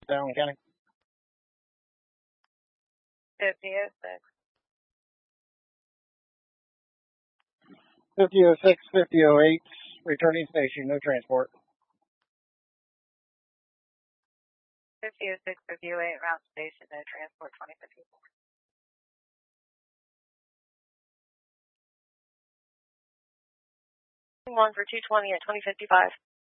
Down County. 5006. 5006, 5008, returning station, no transport. 5006, 5008, route station, no transport, 2054. 1 for 220 at 2055.